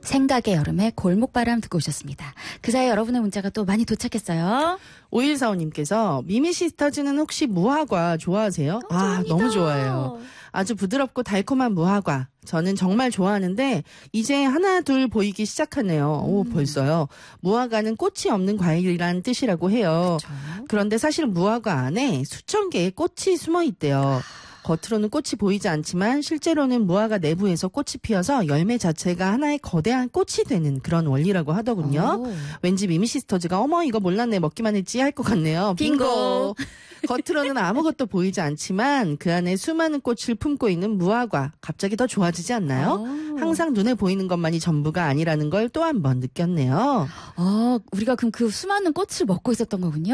생각의 여름에 골목바람 듣고 오셨습니다. 그 사이 여러분의 문자가 또 많이 도착했어요. 5145님께서 미미 시스터즈는 혹시 무화과 좋아하세요? 너무 좋아해요. 아주 부드럽고 달콤한 무화과. 저는 정말 좋아하는데 이제 하나 둘 보이기 시작하네요. 오, 벌써요. 무화과는 꽃이 없는 과일이란 뜻이라고 해요. 그쵸. 그런데 사실은 무화과 안에 수천 개의 꽃이 숨어 있대요. 겉으로는 꽃이 보이지 않지만 실제로는 무화과 내부에서 꽃이 피어서 열매 자체가 하나의 거대한 꽃이 되는 그런 원리라고 하더군요. 오. 왠지 미미 시스터즈가 어머 이거 몰랐네 먹기만 했지 할 것 같네요. 빙고. 겉으로는 아무것도 보이지 않지만 그 안에 수많은 꽃을 품고 있는 무화과. 갑자기 더 좋아지지 않나요? 항상 눈에 보이는 것만이 전부가 아니라는 걸 또 한 번 느꼈네요. 우리가 그럼 그 수많은 꽃을 먹고 있었던 거군요.